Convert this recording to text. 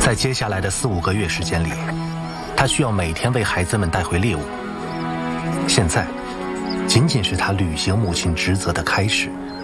在接下来的4、5个月时间里，他需要每天为孩子们带回猎物。现在，仅仅是他履行母亲职责的开始。